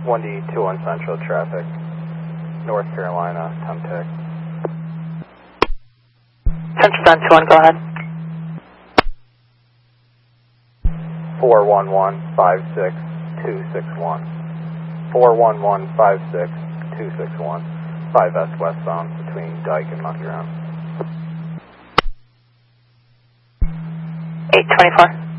1D21 Central traffic, North Carolina, Temtec. Central 921, go ahead. 411-56261. 411-56261. 5S westbound between Dyke and Monkey Run. 824.